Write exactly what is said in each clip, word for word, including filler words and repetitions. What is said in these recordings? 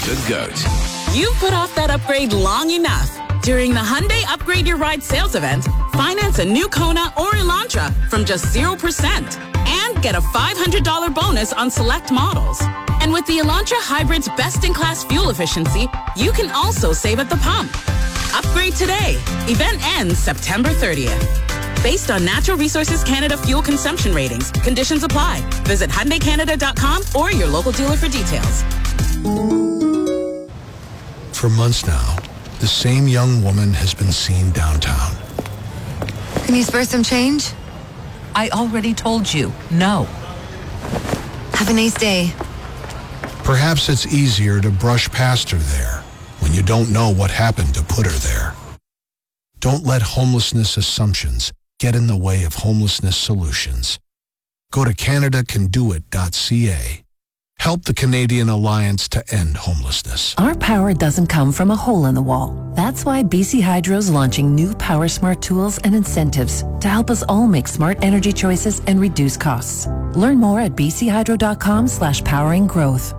the GOAT. You've put off that upgrade long enough. During the Hyundai Upgrade Your Ride sales event, finance a new Kona or Elantra from just zero percent and get a five hundred dollars bonus on select models. And with the Elantra Hybrid's best-in-class fuel efficiency, you can also save at the pump. Upgrade today. Event ends September thirtieth. Based on Natural Resources Canada fuel consumption ratings. Conditions apply. Visit Hyundai Canada dot com or your local dealer for details. For months now, the same young woman has been seen downtown. Can you spare some change? I already told you, no. Have a nice day. Perhaps it's easier to brush past her there when you don't know what happened to put her there. Don't let homelessness assumptions get in the way of homelessness solutions. Go to Canada Can Do It dot C A. Help the Canadian Alliance to End Homelessness. Our power doesn't come from a hole in the wall. That's why B C Hydro's launching new Power Smart tools and incentives to help us all make smart energy choices and reduce costs. Learn more at b c hydro dot com slash powering growth.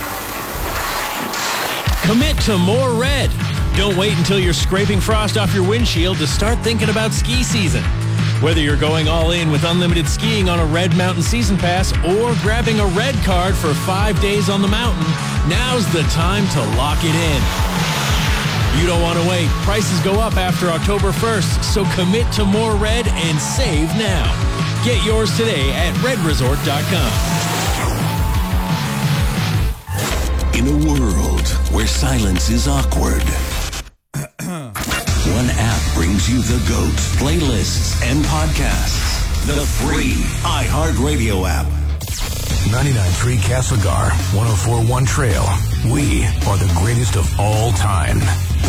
Commit to more red. Don't wait until you're scraping frost off your windshield to start thinking about ski season. Whether you're going all in with unlimited skiing on a Red Mountain Season Pass or grabbing a Red Card for five days on the mountain, now's the time to lock it in. You don't want to wait. Prices go up after October first, so commit to more red and save now. Get yours today at red resort dot com. In a world where silence is awkward, one app brings you the GOAT, playlists, and podcasts. The free iHeartRadio app. ninety-nine point three Castlegar, one oh four point one Trail. We are the greatest of all time.